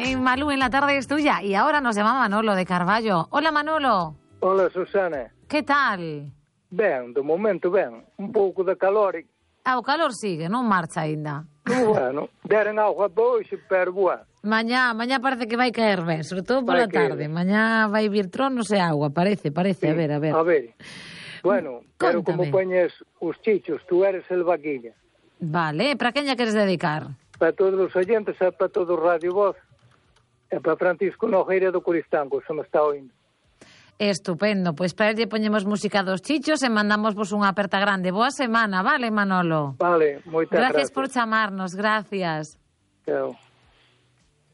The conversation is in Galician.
y Malú en la tarde es tuya. Y ahora nos llama Manolo de Carballo. Hola, Manolo. Hola, Susana. Que tal? Ben, de momento ben. Un pouco de calor. O calor sigue, non marcha aínda. Bueno, deran auga para hoxe, pero bueno. Mañá parece que vai caer ben, sobre todo pola tarde. Mañá vai vir tronos e agua, parece, sí. A ver. A ver. Bueno, pero como poñes os chichos, tú eres el vaquilla. Vale, para quen lla queres dedicar? Para todos os oyentes, e para todo o Radio Voz. E para Francisco Nogueira do Coristanco, se me está oindo. Estupendo, pois para lle poñemos música dos chichos e mandamosvos unha aperta grande. Boa semana, vale, Manolo? Vale, moitas gracias. Gracias por chamarnos, gracias. Chao.